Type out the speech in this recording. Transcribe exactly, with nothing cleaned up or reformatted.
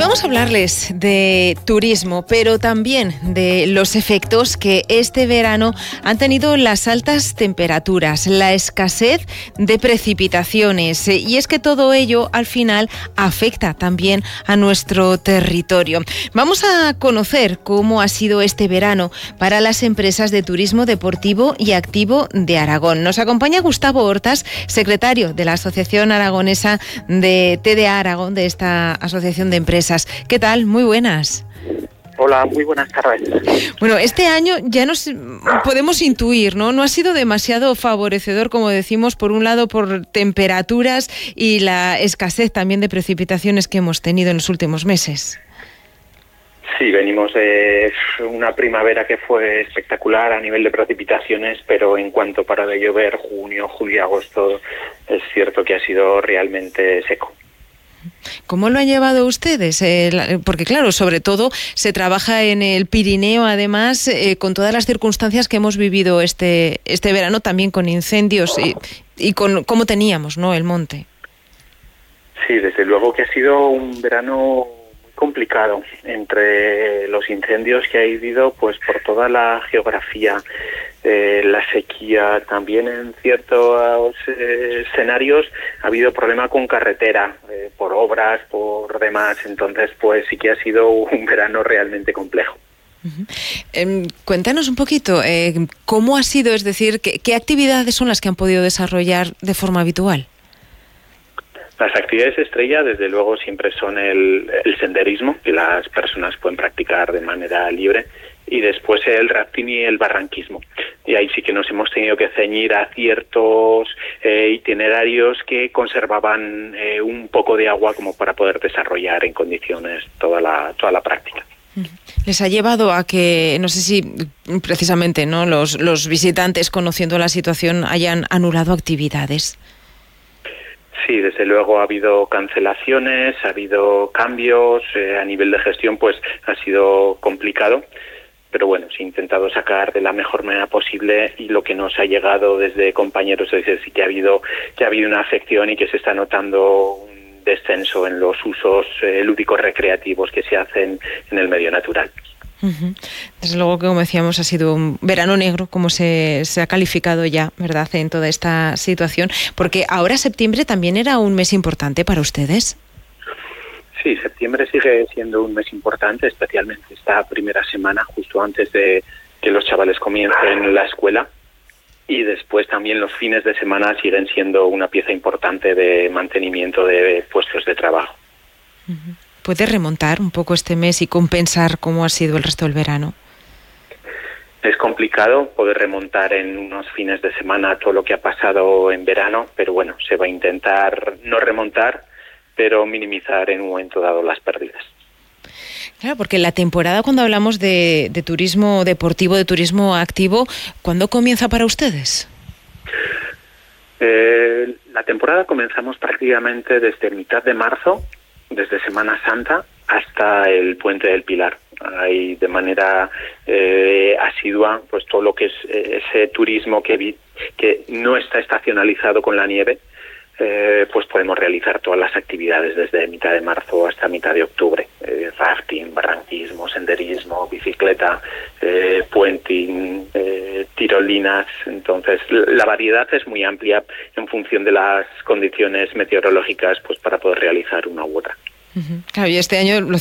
vamos a hablarles de turismo, pero también de los efectos que este verano han tenido las altas temperaturas, la escasez de precipitaciones. Y es que todo ello al final afecta también a nuestro territorio. Vamos a conocer cómo ha sido este verano para las empresas de turismo deportivo y activo de Aragón. Nos acompaña Gustavo Hortas, secretario de la Asociación Aragonesa de T D A Aragón, de esta asociación de empresas. ¿Qué tal? Muy buenas. Hola, muy buenas tardes. Bueno, este año ya nos podemos intuir, ¿no? No ha sido demasiado favorecedor, como decimos, por un lado por temperaturas y la escasez también de precipitaciones que hemos tenido en los últimos meses. Sí, venimos de una primavera que fue espectacular a nivel de precipitaciones, pero en cuanto para de llover, junio, julio y agosto, es cierto que ha sido realmente seco. ¿Cómo lo han llevado ustedes? Eh, porque claro, sobre todo se trabaja en el Pirineo, además, eh, con todas las circunstancias que hemos vivido este este verano, también con incendios y, y con cómo teníamos, ¿no?, el monte. Sí, desde luego que ha sido un verano muy complicado, entre los incendios que ha habido, pues por toda la geografía, eh, la sequía, también en ciertos eh, escenarios ha habido problema con carretera, eh, por obras, por demás, entonces pues sí que ha sido un verano realmente complejo. Uh-huh. Eh, cuéntanos un poquito, eh, ¿cómo ha sido? Es decir, ¿qué, qué actividades son las que han podido desarrollar de forma habitual? Las actividades estrella, desde luego, siempre son el, el senderismo, que las personas pueden practicar de manera libre, y después el rafting y el barranquismo. Y ahí sí que nos hemos tenido que ceñir a ciertos eh, itinerarios que conservaban eh, un poco de agua como para poder desarrollar en condiciones toda la, toda la práctica. Les ha llevado a que, no sé si precisamente, ¿no?, los, los visitantes, conociendo la situación, hayan anulado actividades. Sí, desde luego ha habido cancelaciones, ha habido cambios, eh, a nivel de gestión pues ha sido complicado, pero bueno, se ha intentado sacar de la mejor manera posible, y lo que nos ha llegado desde compañeros es decir, que ha habido, que ha habido una afección y que se está notando un descenso en los usos eh, lúdicos recreativos que se hacen en el medio natural. Uh-huh. Desde luego que, como decíamos, ha sido un verano negro, como se, se ha calificado ya, ¿verdad?, en toda esta situación, porque ahora septiembre también era un mes importante para ustedes. Sí, septiembre sigue siendo un mes importante, especialmente esta primera semana, justo antes de que los chavales comiencen la escuela, y después también los fines de semana siguen siendo una pieza importante de mantenimiento de puestos de trabajo. Uh-huh. ¿Puede remontar un poco este mes y compensar cómo ha sido el resto del verano? Es complicado poder remontar en unos fines de semana todo lo que ha pasado en verano, pero bueno, se va a intentar no remontar, pero minimizar en un momento dado las pérdidas. Claro, porque la temporada, cuando hablamos de, de turismo deportivo, de turismo activo, ¿cuándo comienza para ustedes? Eh, la temporada comenzamos prácticamente desde mitad de marzo, desde Semana Santa hasta el Puente del Pilar. Hay de manera eh, asidua pues todo lo que es eh, ese turismo que, vi, que no está estacionalizado con la nieve, eh, pues podemos realizar todas las actividades desde mitad de marzo hasta mitad de octubre. Eh, rafting, barranquismo, senderismo, bicicleta, eh, puenting, eh, tirolinas. Entonces, la variedad es muy amplia en función de las condiciones meteorológicas, pues para poder realizar una u otra. Uh-huh. Claro, y este año lo